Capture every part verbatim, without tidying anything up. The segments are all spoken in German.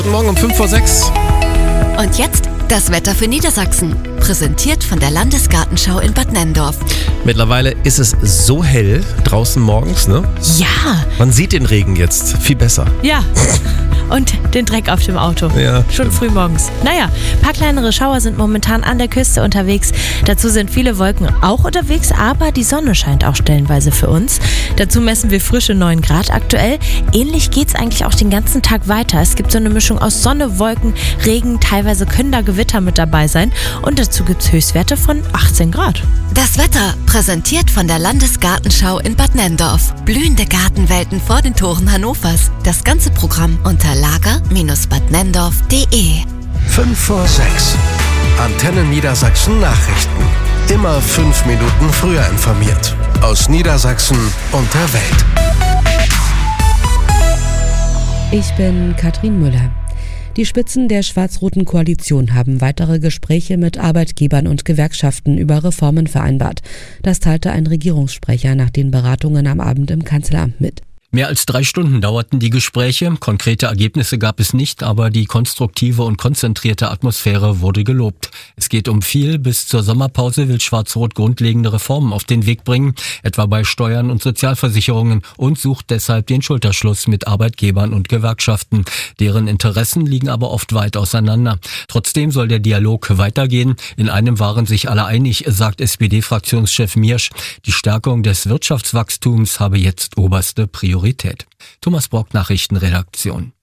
Morgen um fünf vor sechs. Und jetzt das Wetter für Niedersachsen. Präsentiert von der Landesgartenschau in Bad Nenndorf. Mittlerweile ist es so hell draußen morgens, ne? Ja. Man sieht den Regen jetzt viel besser. Ja. Und den Dreck auf dem Auto. Ja, schon stimmt. früh morgens. Naja, ein paar kleinere Schauer sind momentan an der Küste unterwegs. Dazu sind viele Wolken auch unterwegs, aber die Sonne scheint auch stellenweise für uns. Dazu messen wir frische neun Grad aktuell. Ähnlich geht's eigentlich auch den ganzen Tag weiter. Es gibt so eine Mischung aus Sonne, Wolken, Regen. Teilweise können da Gewitter mit dabei sein. Und dazu gibt's Höchstwerte von achtzehn Grad. Das Wetter präsentiert von der Landesgartenschau in Bad Nenndorf. Blühende Gartenwelten vor den Toren Hannovers. Das ganze Programm unter lager Bindestrich bad nenndorf punkt de. fünf vor sechs. Antenne Niedersachsen Nachrichten. Immer fünf Minuten früher informiert. Aus Niedersachsen und der Welt. Ich bin Katrin Müller. Die Spitzen der schwarz-roten Koalition haben weitere Gespräche mit Arbeitgebern und Gewerkschaften über Reformen vereinbart. Das teilte ein Regierungssprecher nach den Beratungen am Abend im Kanzleramt mit. Mehr als drei Stunden dauerten die Gespräche. Konkrete Ergebnisse gab es nicht, aber die konstruktive und konzentrierte Atmosphäre wurde gelobt. Es geht um viel. Bis zur Sommerpause will Schwarz-Rot grundlegende Reformen auf den Weg bringen, etwa bei Steuern und Sozialversicherungen, und sucht deshalb den Schulterschluss mit Arbeitgebern und Gewerkschaften. Deren Interessen liegen aber oft weit auseinander. Trotzdem soll der Dialog weitergehen. In einem waren sich alle einig, sagt S P D-Fraktionschef Miersch. Die Stärkung des Wirtschaftswachstums habe jetzt oberste Priorität. Thomas Brock, Nachrichtenredaktion.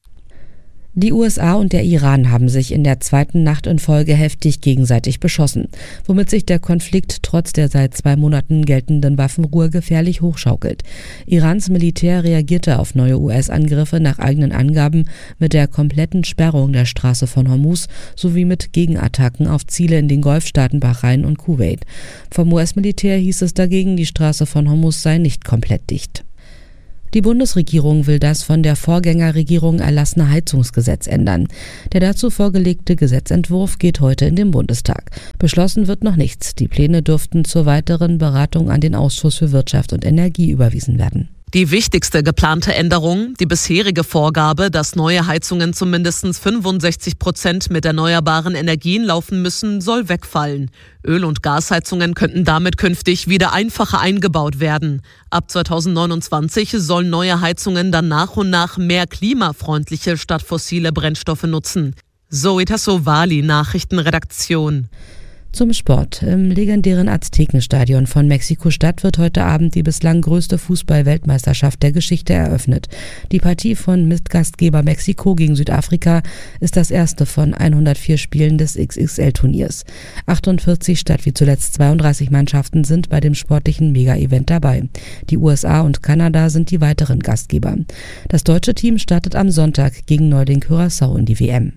Die U S A und der Iran haben sich in der zweiten Nacht in Folge heftig gegenseitig beschossen, womit sich der Konflikt trotz der seit zwei Monaten geltenden Waffenruhe gefährlich hochschaukelt. Irans Militär reagierte auf neue U S-Angriffe nach eigenen Angaben mit der kompletten Sperrung der Straße von Hormuz sowie mit Gegenattacken auf Ziele in den Golfstaaten Bahrain und Kuwait. Vom U S-Militär hieß es dagegen, die Straße von Hormuz sei nicht komplett dicht. Die Bundesregierung will das von der Vorgängerregierung erlassene Heizungsgesetz ändern. Der dazu vorgelegte Gesetzentwurf geht heute in den Bundestag. Beschlossen wird noch nichts. Die Pläne dürften zur weiteren Beratung an den Ausschuss für Wirtschaft und Energie überwiesen werden. Die wichtigste geplante Änderung, die bisherige Vorgabe, dass neue Heizungen zu mindestens fünfundsechzig Prozent mit erneuerbaren Energien laufen müssen, soll wegfallen. Öl- und Gasheizungen könnten damit künftig wieder einfacher eingebaut werden. Ab zweitausendneunundzwanzig sollen neue Heizungen dann nach und nach mehr klimafreundliche statt fossile Brennstoffe nutzen. Zoe Tassovali, Nachrichtenredaktion. Zum Sport. Im legendären Aztekenstadion von Mexiko-Stadt wird heute Abend die bislang größte Fußball-Weltmeisterschaft der Geschichte eröffnet. Die Partie von Mitgastgeber Mexiko gegen Südafrika ist das erste von hundertvier Spielen des X X L-Turniers. achtundvierzig statt wie zuletzt zweiunddreißig Mannschaften sind bei dem sportlichen Mega-Event dabei. Die U S A und Kanada sind die weiteren Gastgeber. Das deutsche Team startet am Sonntag gegen Neuling Curaçao in die W M.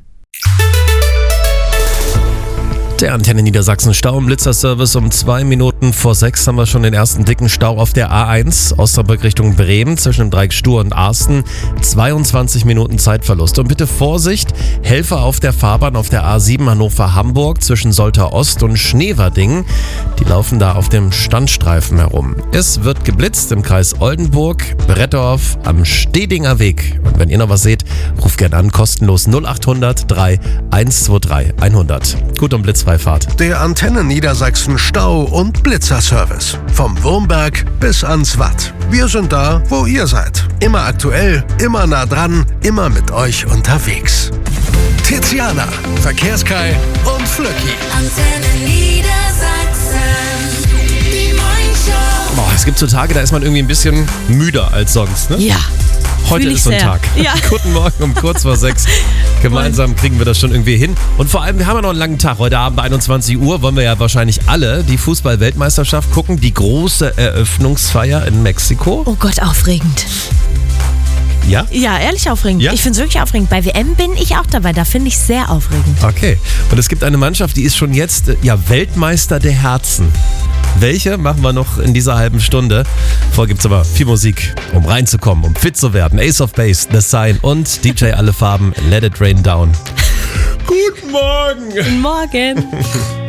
Der Antenne Niedersachsen Stau im Blitzerservice um zwei Minuten vor sechs haben wir schon den ersten dicken Stau auf der A eins Osnabrück Richtung Bremen zwischen dem Dreieck Stur und Arsten. zweiundzwanzig Minuten Zeitverlust. Und bitte Vorsicht, Helfer auf der Fahrbahn auf der A sieben Hannover-Hamburg zwischen Soltau Ost und Schneverdingen. Die laufen da auf dem Standstreifen herum. Es wird geblitzt im Kreis Oldenburg, Brettdorf am Stedinger Weg. Und wenn ihr noch was seht, ruft gerne an, kostenlos null acht hundert drei eins zwei drei hundert. Gut um Blitzfrei. Der Antenne Niedersachsen Stau- und Blitzerservice. Vom Wurmberg bis ans Watt. Wir sind da, wo ihr seid. Immer aktuell, immer nah dran, immer mit euch unterwegs. Tiziana, Verkehrskai und Flöcki. Antenne Niedersachsen, die Morningshow. Boah, es gibt so Tage, da ist man irgendwie ein bisschen müder als sonst, ne? Ja. Heute Fühl ich ist so ein sehr. Tag. Ja. Guten Morgen um kurz vor sechs. Gemeinsam kriegen wir das schon irgendwie hin. Und vor allem, wir haben ja noch einen langen Tag. Heute Abend einundzwanzig Uhr wollen wir ja wahrscheinlich alle die Fußball-Weltmeisterschaft gucken. Die große Eröffnungsfeier in Mexiko. Oh Gott, aufregend. Ja? Ja, ehrlich aufregend. Ja? Ich finde es wirklich aufregend. Bei W M bin ich auch dabei. Da finde ich es sehr aufregend. Okay. Und es gibt eine Mannschaft, die ist schon jetzt äh, ja, Weltmeister der Herzen. Welche machen wir noch in dieser halben Stunde? Vorher gibt es aber viel Musik, um reinzukommen, um fit zu werden. Ace of Base, The Sign und D J Alle Farben, Let It Rain Down. Guten Morgen! Guten Morgen!